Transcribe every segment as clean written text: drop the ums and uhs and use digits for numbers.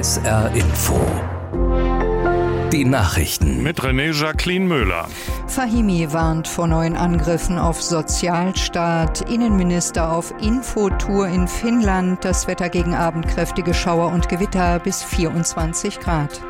SR Info. Die Nachrichten mit René-Jacqueline Möller. Fahimi warnt vor neuen Angriffen auf Sozialstaat. Innenminister auf Infotour in Finnland. Das Wetter gegen Abend kräftige Schauer und Gewitter bis 24 Grad.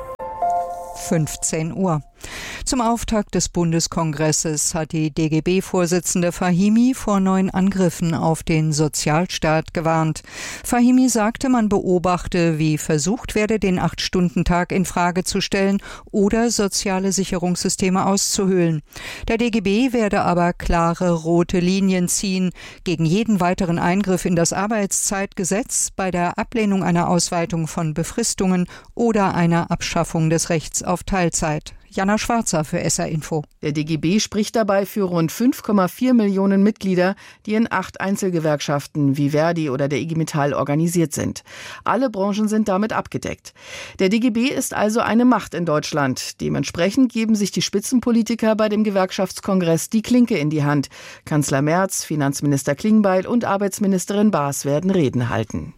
15 Uhr. Zum Auftakt des Bundeskongresses hat die DGB-Vorsitzende Fahimi vor neuen Angriffen auf den Sozialstaat gewarnt. Fahimi sagte, man beobachte, wie versucht werde, den 8-Stunden-Tag in Frage zu stellen oder soziale Sicherungssysteme auszuhöhlen. Der DGB werde aber klare rote Linien ziehen gegen jeden weiteren Eingriff in das Arbeitszeitgesetz, bei der Ablehnung einer Ausweitung von Befristungen oder einer Abschaffung des Rechts auf Teilzeit. Jana Schwarzer für SR Info. Der DGB spricht dabei für rund 5,4 Millionen Mitglieder, die in 8 Einzelgewerkschaften wie Verdi oder der IG Metall organisiert sind. Alle Branchen sind damit abgedeckt. Der DGB ist also eine Macht in Deutschland. Dementsprechend geben sich die Spitzenpolitiker bei dem Gewerkschaftskongress die Klinke in die Hand. Kanzler Merz, Finanzminister Klingbeil und Arbeitsministerin Baas werden Reden halten.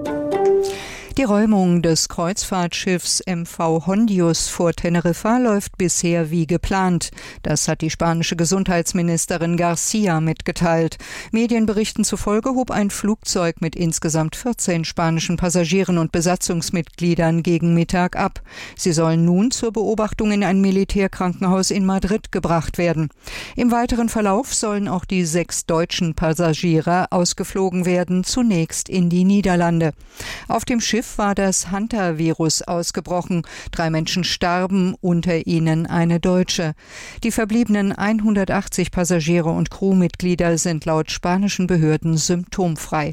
Die Räumung des Kreuzfahrtschiffs MV Hondius vor Teneriffa läuft bisher wie geplant. Das hat die spanische Gesundheitsministerin García mitgeteilt. Medienberichten zufolge hob ein Flugzeug mit insgesamt 14 spanischen Passagieren und Besatzungsmitgliedern gegen Mittag ab. Sie sollen nun zur Beobachtung in ein Militärkrankenhaus in Madrid gebracht werden. Im weiteren Verlauf sollen auch die 6 deutschen Passagiere ausgeflogen werden, zunächst in die Niederlande. Auf dem Schiff war das Hunter-Virus ausgebrochen. 3 Menschen starben, unter ihnen eine Deutsche. Die verbliebenen 180 Passagiere und Crewmitglieder sind laut spanischen Behörden symptomfrei.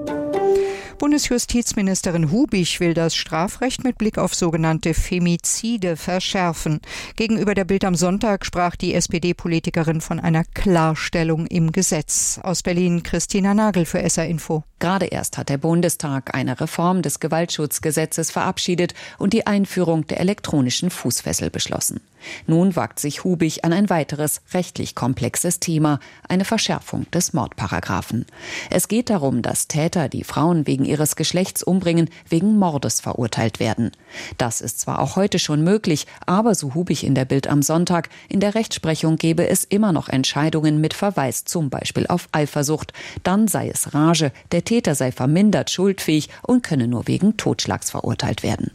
Bundesjustizministerin Hubich will das Strafrecht mit Blick auf sogenannte Femizide verschärfen. Gegenüber der Bild am Sonntag sprach die SPD-Politikerin von einer Klarstellung im Gesetz. Aus Berlin Christina Nagel für SR Info. Gerade erst hat der Bundestag eine Reform des Gewaltschutzgesetzes verabschiedet und die Einführung der elektronischen Fußfessel beschlossen. Nun wagt sich Hubich an ein weiteres rechtlich komplexes Thema, eine Verschärfung des Mordparagraphen. Es geht darum, dass Täter, die Frauen wegen ihres Geschlechts umbringen, wegen Mordes verurteilt werden. Das ist zwar auch heute schon möglich, aber so Hubich in der Bild am Sonntag, in der Rechtsprechung gebe es immer noch Entscheidungen mit Verweis zum Beispiel auf Eifersucht. Dann sei es Rage, der Täter sei vermindert schuldfähig und könne nur wegen Totschlags verurteilt werden.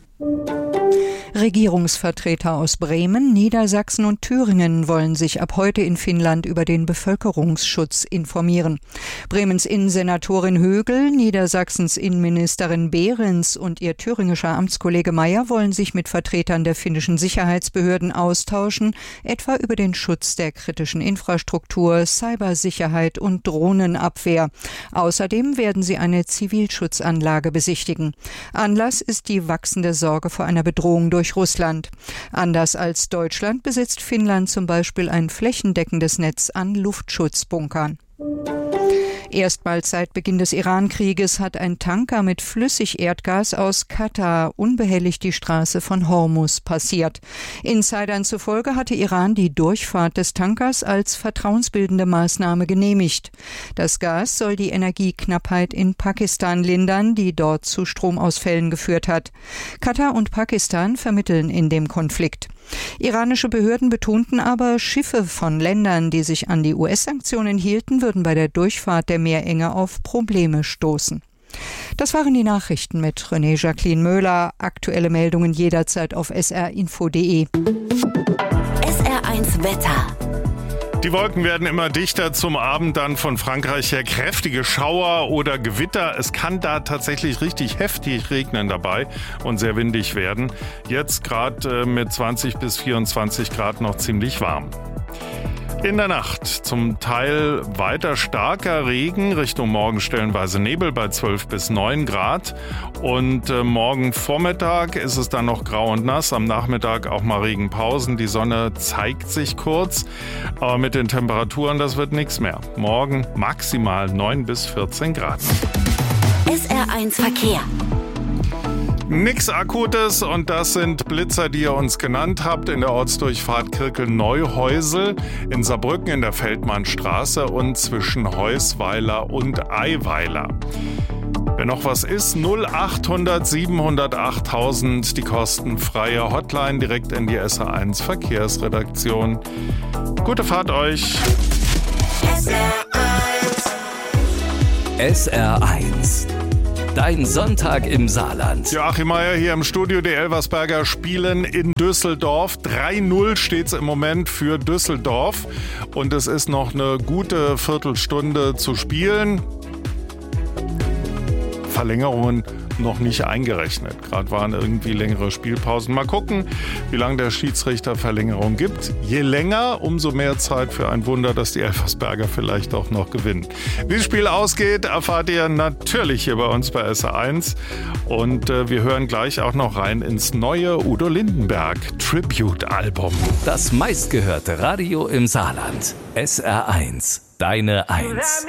Regierungsvertreter aus Bremen, Niedersachsen und Thüringen wollen sich ab heute in Finnland über den Bevölkerungsschutz informieren. Bremens Innensenatorin Högel, Niedersachsens Innenministerin Behrens und ihr thüringischer Amtskollege Mayer wollen sich mit Vertretern der finnischen Sicherheitsbehörden austauschen, etwa über den Schutz der kritischen Infrastruktur, Cybersicherheit und Drohnenabwehr. Außerdem werden sie eine Zivilschutzanlage besichtigen. Anlass ist die wachsende Sorge vor einer Bedrohung durch Russland. Anders als Deutschland besitzt Finnland zum Beispiel ein flächendeckendes Netz an Luftschutzbunkern. Erstmals seit Beginn des Iran-Krieges hat ein Tanker mit Flüssigerdgas aus Katar unbehelligt die Straße von Hormuz passiert. Insidern zufolge hatte Iran die Durchfahrt des Tankers als vertrauensbildende Maßnahme genehmigt. Das Gas soll die Energieknappheit in Pakistan lindern, die dort zu Stromausfällen geführt hat. Katar und Pakistan vermitteln in dem Konflikt. Iranische Behörden betonten aber, Schiffe von Ländern, die sich an die US-Sanktionen hielten, würden bei der Durchfahrt der Meerenge auf Probleme stoßen. Das waren die Nachrichten mit René-Jacqueline Möller. Aktuelle Meldungen jederzeit auf srinfo.de. SR1 Wetter. Die Wolken werden immer dichter, zum Abend dann von Frankreich her kräftige Schauer oder Gewitter. Es kann da tatsächlich richtig heftig regnen dabei und sehr windig werden. Jetzt gerade mit 20 bis 24 Grad noch ziemlich warm. In der Nacht zum Teil weiter starker Regen, Richtung Morgen stellenweise Nebel bei 12 bis 9 Grad. Und morgen Vormittag ist es dann noch grau und nass, am Nachmittag auch mal Regenpausen. Die Sonne zeigt sich kurz, aber mit den Temperaturen, das wird nichts mehr. Morgen maximal 9 bis 14 Grad. SR1 Verkehr. Nix Akutes und das sind Blitzer, die ihr uns genannt habt in der Ortsdurchfahrt Kirkel-Neuhäusel, in Saarbrücken in der Feldmannstraße und zwischen Heusweiler und Eiweiler. Wenn noch was ist, 0800 700 8000, die kostenfreie Hotline direkt in die SR1 Verkehrsredaktion. Gute Fahrt euch. SR1. Dein Sonntag im Saarland. Joachim Meier hier im Studio. Die Elversberger spielen in Düsseldorf. 3-0 steht es im Moment für Düsseldorf. Und es ist noch eine gute Viertelstunde zu spielen. Verlängerungen noch nicht eingerechnet. Gerade waren irgendwie längere Spielpausen. Mal gucken, wie lange der Schiedsrichter Verlängerung gibt. Je länger, umso mehr Zeit für ein Wunder, dass die Elversberger vielleicht auch noch gewinnen. Wie das Spiel ausgeht, erfahrt ihr natürlich hier bei uns bei SR1. Und wir hören gleich auch noch rein ins neue Udo Lindenberg Tribute-Album. Das meistgehörte Radio im Saarland. SR1, deine 1.